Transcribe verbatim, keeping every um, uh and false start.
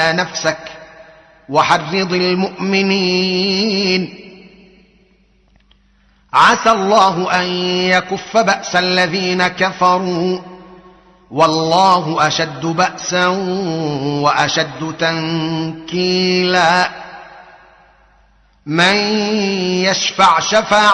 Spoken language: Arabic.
بها نفسك وحرض المؤمنين. عسى الله أن يكف بأس الذين كفروا والله أشد بأسا وأشد تنكيلا. من يشفع شفاعة